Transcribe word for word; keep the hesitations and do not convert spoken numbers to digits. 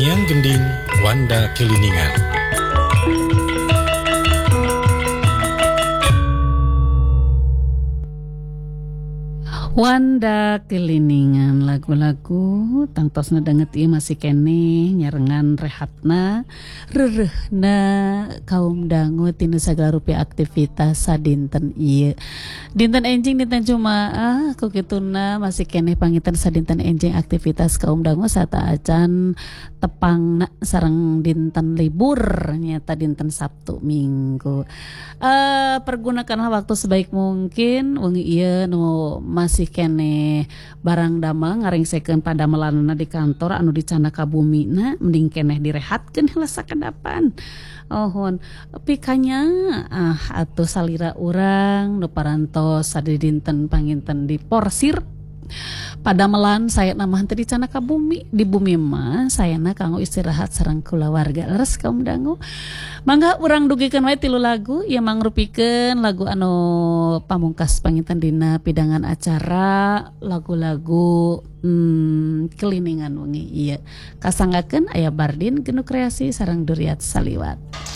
Tarian gending Wanda Kiliningan. Wanda Kiliningan, lagu-lagu tangtosna danget ieu masih kene nyarengan rehatna reureuhna kaum dangu tina sagala rupi aktivitas sadinten ieu. Dinten enjing dinten Jumaah ku kituna masih kene pangitan sadinten enjing aktivitas kaum dangu sata acan tepangna sareng dinten libur nyata dinten Sabtu Minggu. Uh, pergunakanlah waktu sebaik mungkin wengi ieu nu masih kene barang damel ngaringsekeun padamelanna di kantor anu dicana ka bumina mending keneh direhatkeun heula sakadapan. Ohon pikanya ah atuh salira urang nu parantos sadi dinten panginten diporsir padamelan saya namah teu dicana ka bumi di bumi mah sayana kanggo istirahat sareng kulawarga leres kaum dangu. Mangga urang dugikeun wae tilu lagu ieu mangrupikeun lagu anu pamungkas panginten dina pidangan acara lagu-lagu hmm, Kiliningan wengi ieu. Kasanggakeun aya Bardin Genu Kreasi sareng Duriat Saliwat.